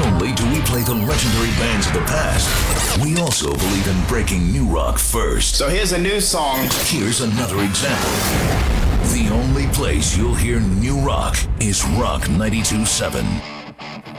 only do we play the legendary bands of the past, we also believe in breaking new rock first. So here's a new song. Here's another example. The only place you'll hear new rock is Rock 92.7.